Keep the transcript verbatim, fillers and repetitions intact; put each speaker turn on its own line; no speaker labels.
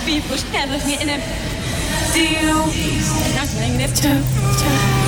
people shadows getting them. Do you? Not saying this too.